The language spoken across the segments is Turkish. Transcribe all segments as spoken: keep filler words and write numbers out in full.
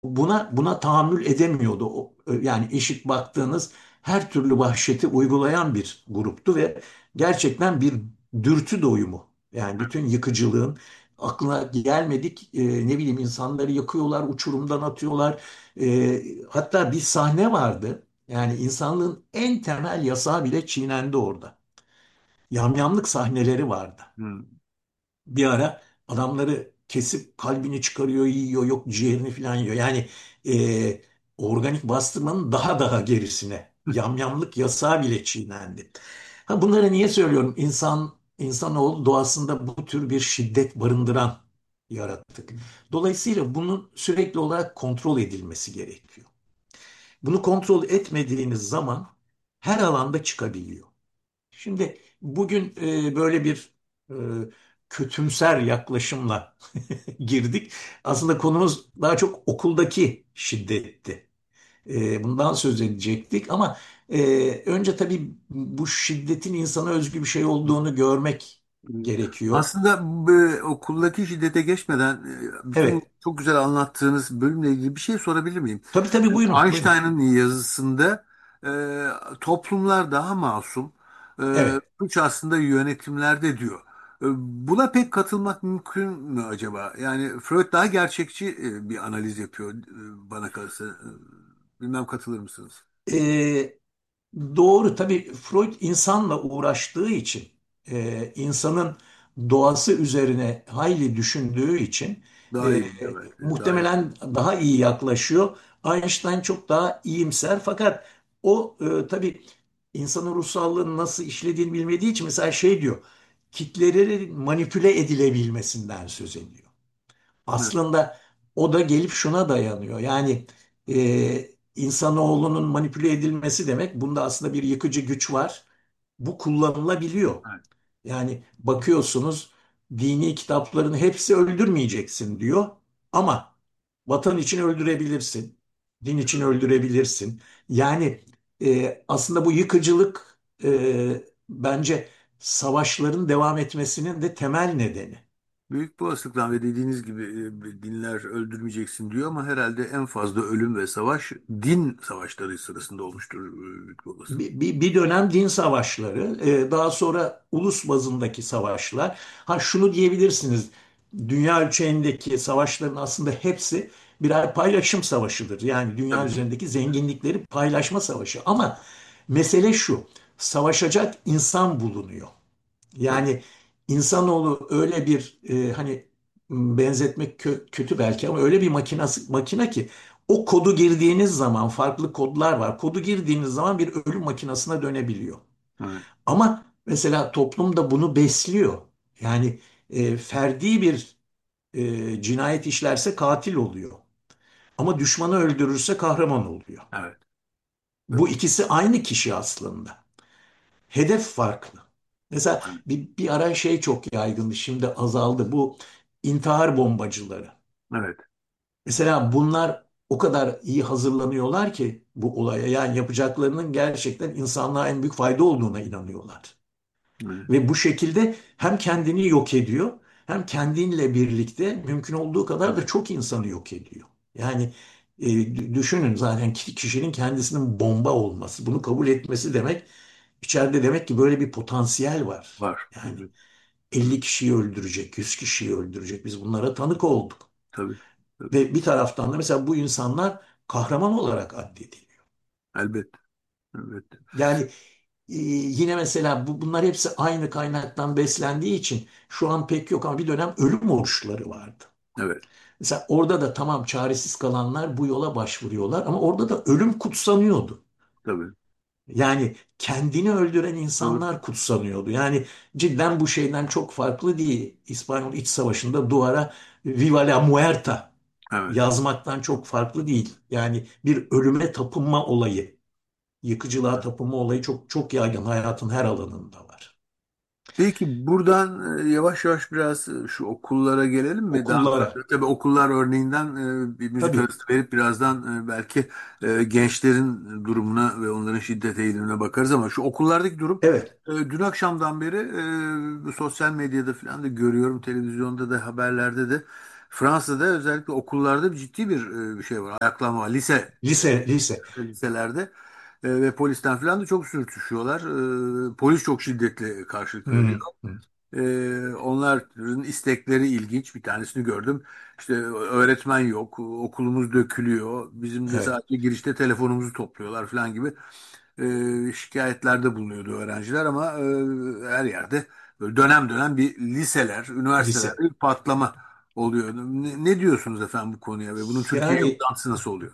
buna buna tahammül edemiyordu. O, e, yani eşit baktığınız her türlü vahşeti uygulayan bir gruptu ve gerçekten bir dürtü doyumu. Yani bütün yıkıcılığın aklına gelmedik, e, ne bileyim, insanları yakıyorlar, uçurumdan atıyorlar. E, hatta bir sahne vardı. Yani insanlığın en temel yasağı bile çiğnendi orada. Yamyamlık sahneleri vardı. Hmm. Bir ara adamları kesip kalbini çıkarıyor, yiyor, yok ciğerini falan yiyor. Yani e, organik bastırmanın daha daha gerisine. Yamyamlık yasağı bile çiğnendi. Ha, bunları niye söylüyorum? İnsan, insanoğlu doğasında bu tür bir şiddet barındıran yaratık. Dolayısıyla bunun sürekli olarak kontrol edilmesi gerekiyor. Bunu kontrol etmediğiniz zaman her alanda çıkabiliyor. Şimdi bugün e, böyle bir e, kötümser yaklaşımla girdik. Aslında konumuz daha çok okuldaki şiddetti. E, bundan söz edecektik ama e, önce tabii bu şiddetin insana özgü bir şey olduğunu görmek gerekiyor. Aslında bu okuldaki şiddete geçmeden e, bütün Evet, çok güzel anlattığınız bölümle ilgili bir şey sorabilir miyim? tabii tabii, buyurun, buyurun. Einstein'ın yazısında e, toplumlar daha masum, e, Evet. suç aslında yönetimlerde diyor. E, Buna pek katılmak mümkün mü acaba? Yani Freud daha gerçekçi e, bir analiz yapıyor e, bana kalırsa. E, Bilmem katılır mısınız? E, Doğru, tabii Freud insanla uğraştığı için, e, insanın doğası üzerine hayli düşündüğü için Daha e, iyi biliyor belki. Daha iyi. muhtemelen daha iyi yaklaşıyor. Einstein çok daha iyimser, fakat o e, tabii insanın ruhsallığının nasıl işlediğini bilmediği için mesela şey diyor, kitlelerin manipüle edilebilmesinden söz ediyor. Evet. Aslında o da gelip şuna dayanıyor. Yani e, insanoğlunun manipüle edilmesi demek, bunda aslında bir yıkıcı güç var. Bu kullanılabiliyor. Evet. Yani bakıyorsunuz, dini kitapların hepsi öldürmeyeceksin diyor. Ama vatan için öldürebilirsin. Din için öldürebilirsin. Yani e, aslında bu yıkıcılık e, bence savaşların devam etmesinin de temel nedeni. Büyük bir olasılıkla ve dediğiniz gibi e, dinler öldürmeyeceksin diyor ama herhalde en fazla ölüm ve savaş din savaşları sırasında olmuştur e, büyük bir olasılık. Bir, bir, bir dönem din savaşları, e, daha sonra ulus bazındaki savaşlar. Ha, şunu diyebilirsiniz, dünya ölçeğindeki savaşların aslında hepsi birer paylaşım savaşıdır. Yani dünya Tabii. üzerindeki zenginlikleri paylaşma savaşı. Ama mesele şu, savaşacak insan bulunuyor. Tabii. Yani insanoğlu öyle bir e, hani benzetmek kö- kötü belki ama öyle bir makinası, makine ki o kodu girdiğiniz zaman, farklı kodlar var. Kodu girdiğiniz zaman bir ölüm makinesine dönebiliyor. Evet. Ama mesela toplum da bunu besliyor. Yani e, ferdi bir e, cinayet işlerse katil oluyor. Ama düşmanı öldürürse kahraman oluyor. Evet. Bu Tabii. ikisi aynı kişi aslında. Hedef farklı. Mesela Evet. bir, bir ara şey çok yaygındı, şimdi azaldı. Bu intihar bombacıları. Evet. Mesela bunlar o kadar iyi hazırlanıyorlar ki bu olaya, yani yapacaklarının gerçekten insanlığa en büyük fayda olduğuna inanıyorlar. Evet. Ve bu şekilde hem kendini yok ediyor, hem kendinle birlikte mümkün olduğu kadar Tabii. da çok insanı yok ediyor. Yani e, d- düşünün, zaten ki- kişinin kendisinin bomba olması, bunu kabul etmesi demek, içeride demek ki böyle bir potansiyel var. Var. Yani Evet. elli kişiyi öldürecek, yüz kişiyi öldürecek. Biz bunlara tanık olduk. Tabii. Tabii. Ve bir taraftan da mesela bu insanlar kahraman olarak addediliyor. Elbette. Elbette. Yani e, yine mesela bu, bunlar hepsi aynı kaynaktan beslendiği için şu an pek yok ama bir dönem ölüm oruçları vardı. Evet. Mesela orada da tamam, çaresiz kalanlar bu yola başvuruyorlar ama orada da ölüm kutsanıyordu. Tabii. Yani kendini öldüren Doğru. insanlar kutsanıyordu. Yani cidden bu şeyden çok farklı değil. İspanyol İç Savaşı'nda duvara "Viva la Muerta" Evet. yazmaktan çok farklı değil. Yani bir ölüme tapınma olayı, yıkıcılığa tapınma olayı çok çok yaygın, hayatın her alanında var. Peki buradan e, yavaş yavaş biraz e, şu okullara gelelim mi? Daha Okullara. tabii okullar örneğinden e, bir müzik Tabii. arası verip birazdan e, belki e, gençlerin durumuna ve onların şiddet eğilimine bakarız ama şu okullardaki durum Evet. e, dün akşamdan beri e, bu sosyal medyada falan da görüyorum, televizyonda da haberlerde de Fransa'da özellikle okullarda bir ciddi bir, e, bir şey var. Ayaklanma var. Lise Lise, lise. liselerde e, ve polisten falan da çok sürtüşüyorlar. E, polis çok şiddetli karşılık veriyor. Hmm, hmm. Ee, onların istekleri ilginç. Bir tanesini gördüm. İşte öğretmen yok, okulumuz dökülüyor. Bizim de Evet. sadece girişte telefonumuzu topluyorlar falan gibi e, şikayetlerde bulunuyordu öğrenciler ama e, her yerde böyle dönem dönem bir liseler, üniversitelerde Lise. bir patlama oluyor. Ne, ne diyorsunuz efendim bu konuya ve bunun Türkiye'ye Yani uzantısı nasıl oluyor?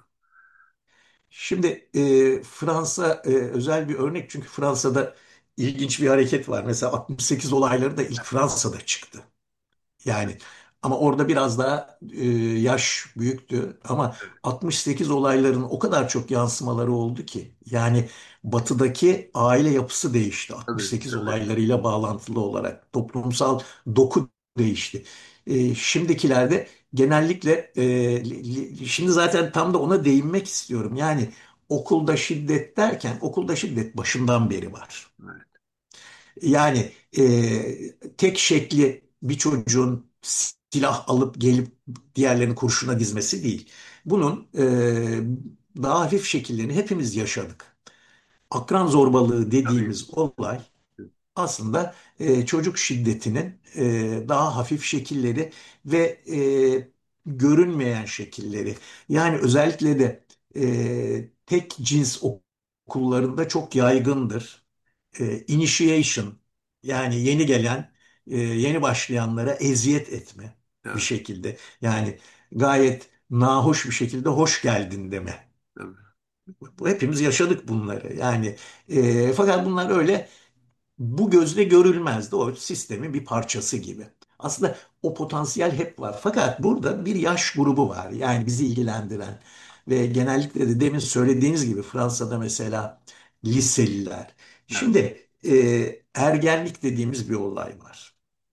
şimdi e, Fransa e, özel bir örnek, çünkü Fransa'da ilginç bir hareket var. Mesela altmış sekiz olayları da ilk Fransa'da çıktı. Yani ama orada biraz daha e, yaş büyüktü, ama altmış sekiz olayların o kadar çok yansımaları oldu ki, yani batıdaki aile yapısı değişti Tabii, altmış sekiz tabii. olaylarıyla bağlantılı olarak, toplumsal doku değişti. E, şimdikilerde genellikle e, li- li- şimdi zaten tam da ona değinmek istiyorum. Yani okulda şiddet derken, okulda şiddet başından beri var. Evet, Yani e, tek şekli bir çocuğun silah alıp gelip diğerlerini kurşuna dizmesi değil. Bunun e, daha hafif şekillerini hepimiz yaşadık. Akran zorbalığı tabii. dediğimiz olay aslında e, çocuk şiddetinin e, daha hafif şekilleri ve e, görünmeyen şekilleri. Yani özellikle de e, tek cins okullarında çok yaygındır. E, initiation, yani yeni gelen, e, yeni başlayanlara eziyet etme bir Evet, şekilde. Yani gayet nahoş bir şekilde hoş geldin deme. tabii. Bu, hepimiz yaşadık bunları. Yani e, fakat bunlar öyle bu gözle görülmezdi. O sistemin bir parçası gibi. Aslında o potansiyel hep var. Fakat burada bir yaş grubu var. Yani bizi ilgilendiren ve genellikle de demin söylediğiniz gibi Fransa'da mesela liseliler. Evet, Şimdi e, ergenlik dediğimiz bir olay var.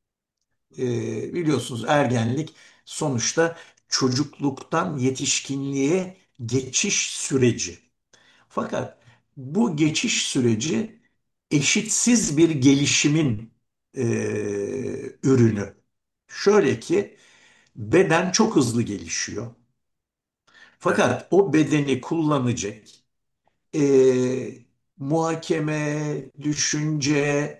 E, biliyorsunuz, ergenlik sonuçta çocukluktan yetişkinliğe geçiş süreci. Fakat bu geçiş süreci eşitsiz bir gelişimin e, ürünü. Şöyle ki, beden çok hızlı gelişiyor. evet, Fakat o bedeni kullanacak e, muhakeme, düşünce,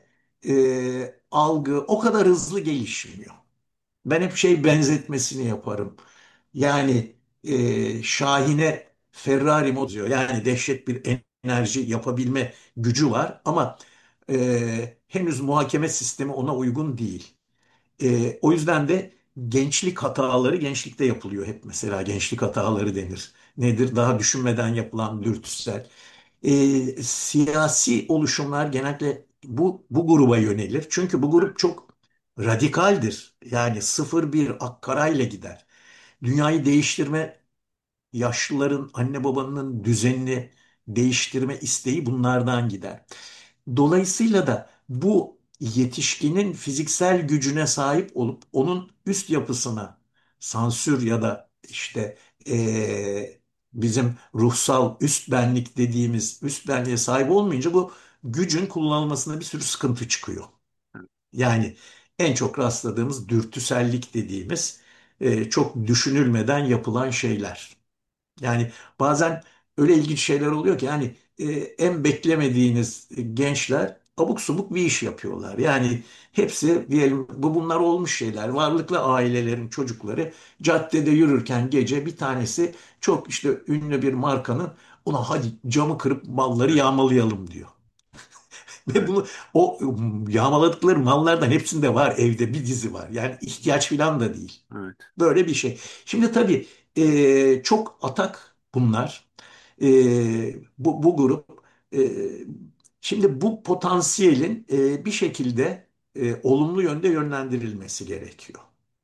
e, algı o kadar hızlı gelişmiyor. Ben hep şey benzetmesini yaparım. Yani e, Şahin'e Ferrari motor, yani dehşet bir enerji yapabilme gücü var, ama e, henüz muhakeme sistemi ona uygun değil. E, o yüzden de gençlik hataları gençlikte yapılıyor hep, mesela gençlik hataları denir. Nedir? Daha düşünmeden yapılan dürtüsel. E, siyasi oluşumlar genellikle bu, bu gruba yönelir. Çünkü bu grup çok radikaldir. Yani sıfır bir akkarayla gider. Dünyayı değiştirme, yaşlıların, anne babanın düzenini değiştirme isteği bunlardan gider. Dolayısıyla da bu yetişkinin fiziksel gücüne sahip olup onun üst yapısına sansür ya da işte eee, bizim ruhsal üst benlik dediğimiz üst benliğe sahip olmayınca, bu gücün kullanılmasına bir sürü sıkıntı çıkıyor. Yani en çok rastladığımız dürtüsellik dediğimiz eee, çok düşünülmeden yapılan şeyler. Yani bazen öyle ilginç şeyler oluyor ki, yani e, en beklemediğiniz gençler abuk subuk bir iş yapıyorlar. Yani hepsi, diyelim, bu bunlar olmuş şeyler. Varlıklı ailelerin çocukları caddede yürürken gece bir tanesi çok işte ünlü bir markanın, "Ulan hadi camı kırıp malları evet, yağmalayalım" diyor. Ve evet, bunu, o um, yağmaladıkları mallardan hepsinde var, evde bir dizi var. Yani ihtiyaç falan da değil. evet. Böyle bir şey. Şimdi tabii e, çok atak bunlar. E, bu, bu grup. E, şimdi bu potansiyelin e, bir şekilde e, olumlu yönde yönlendirilmesi gerekiyor.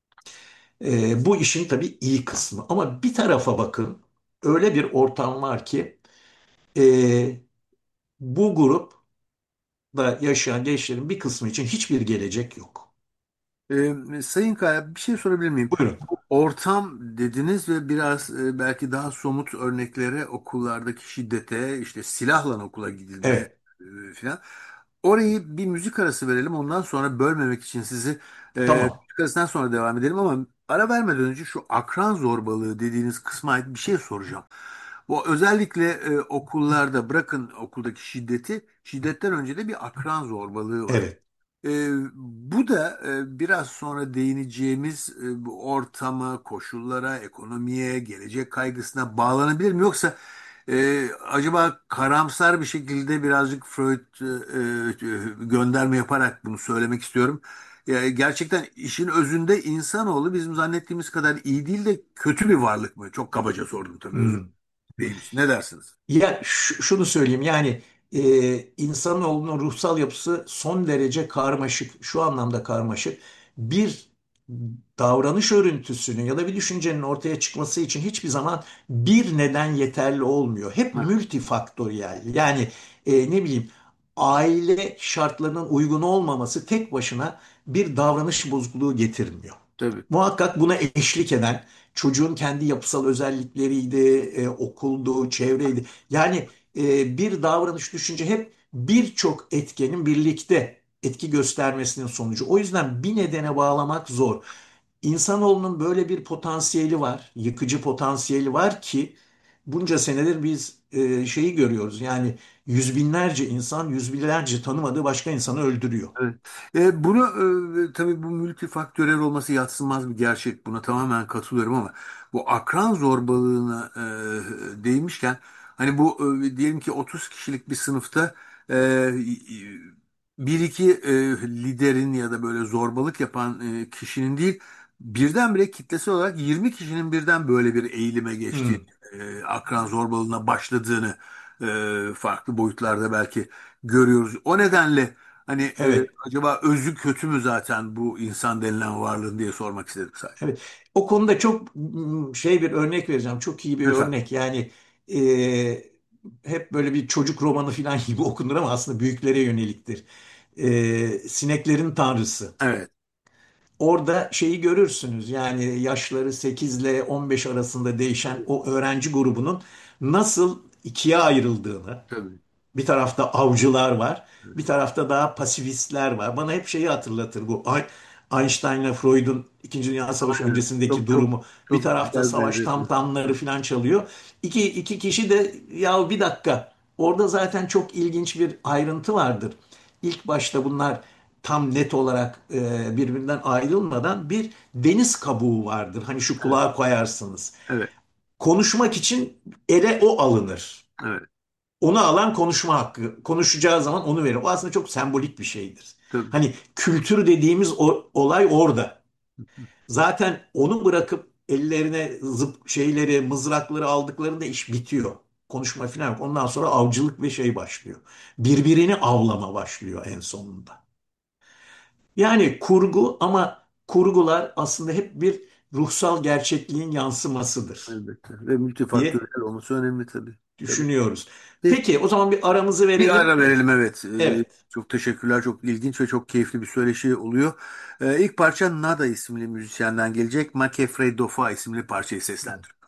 E, bu işin tabii iyi kısmı. Ama bir tarafa bakın, öyle bir ortam var ki e, bu grupta yaşayan gençlerin bir kısmı için hiçbir gelecek yok. Ee, Sayın Kaya, bir şey sorabilir miyim? Buyurun. Bu ortam dediniz ve biraz e, belki daha somut örneklere okullardaki şiddete, işte silahla okula gidilme Evet. e, filan. Orayı bir müzik arası verelim. Ondan sonra bölmemek için sizi e, Tamam. müzik arasından sonra devam edelim ama ara vermeden önce şu akran zorbalığı dediğiniz kısma ait bir şey soracağım. Bu özellikle e, okullarda bırakın okuldaki şiddeti, şiddetten önce de bir akran zorbalığı var. Evet. E, Bu da e, biraz sonra değineceğimiz e, bu ortama, koşullara, ekonomiye, gelecek kaygısına bağlanabilir mi? Yoksa e, acaba karamsar bir şekilde birazcık Freud e, e, gönderme yaparak bunu söylemek istiyorum. E, gerçekten işin özünde insanoğlu bizim zannettiğimiz kadar iyi değil de kötü bir varlık mı? Çok kabaca sordum tabii, özür Hmm. dilerim. Ne dersiniz? Ya ş- şunu söyleyeyim yani e, insanoğlunun ruhsal yapısı son derece karmaşık. Şu anlamda karmaşık. Bir davranış örüntüsünün ya da bir düşüncenin ortaya çıkması için hiçbir zaman bir neden yeterli olmuyor. Hep Ha, multifaktöryel. Yani e, ne bileyim aile şartlarının uygun olmaması tek başına bir davranış bozukluğu getirmiyor. tabii. Muhakkak buna eşlik eden çocuğun kendi yapısal özellikleriydi, e, okuldu, çevreydi. Yani e, bir davranış düşünce hep birçok etkenin birlikte etki göstermesinin sonucu. O yüzden bir nedene bağlamak zor. İnsanoğlunun böyle bir potansiyeli var, yıkıcı potansiyeli var ki bunca senedir biz e, şeyi görüyoruz. Yani yüz binlerce insan yüz binlerce tanımadığı başka insanı öldürüyor. Evet. E, bunu e, tabii bu multifaktörel olması yadsınmaz bir gerçek. Buna tamamen katılıyorum ama bu akran zorbalığına e, değinmişken hani bu e, diyelim ki otuz kişilik bir sınıfta e, bir iki e, liderin ya da böyle zorbalık yapan e, kişinin değil birdenbire kitlesel olarak yirmi kişinin birden böyle bir eğilime geçtiğini, Hmm, e, akran zorbalığına başladığını e, farklı boyutlarda belki görüyoruz. O nedenle hani e, evet. acaba özü kötü mü zaten bu insan denilen varlığın diye sormak istedim sadece. Evet. O konuda çok mm, şey bir örnek vereceğim. Çok iyi bir Lütfen. örnek. Yani e, hep böyle bir çocuk romanı falan gibi okunur ama aslında büyüklere yöneliktir. E, Sineklerin Tanrısı. Evet. Orada şeyi görürsünüz. Yani yaşları sekiz ile on beş arasında değişen o öğrenci grubunun nasıl ikiye ayrıldığını. Tabii. Bir tarafta avcılar var, bir tarafta daha pasifistler var. Bana hep şeyi hatırlatır bu Ein- Einstein'la Freud'un İkinci Dünya Savaşı Aynen. öncesindeki Çok çok durumu. Bir çok tarafta güzel bir savaş benzetme. tamtamları falan çalıyor. İki, iki kişi de ya bir dakika orada zaten çok ilginç bir ayrıntı vardır. İlk başta bunlar tam net olarak e, birbirinden ayrılmadan bir deniz kabuğu vardır. Hani şu Evet. kulağa koyarsınız. Evet. Konuşmak için ele o alınır. Evet. Onu alan konuşma hakkı. Konuşacağı zaman onu verir. O aslında çok sembolik bir şeydir. Tabii. Hani kültür dediğimiz o, olay orada. Zaten onu bırakıp ellerine zıp şeyleri, mızrakları aldıklarında iş bitiyor. Konuşma falan yok. Ondan sonra avcılık ve şey başlıyor. Birbirini avlama başlıyor en sonunda. Yani kurgu ama kurgular aslında hep bir ruhsal gerçekliğin yansımasıdır Elbette. Ve diye multifaktörel olması önemli tabii. Tabii. düşünüyoruz. Peki, Peki o zaman bir aramızı bir verelim. ara verelim, evet. Ee, Evet. çok teşekkürler. Çok ilginç ve çok keyifli bir söyleşi oluyor. Ee, ilk parça Nada isimli müzisyenden gelecek. Ma che freddo fa isimli parçayı seslendir.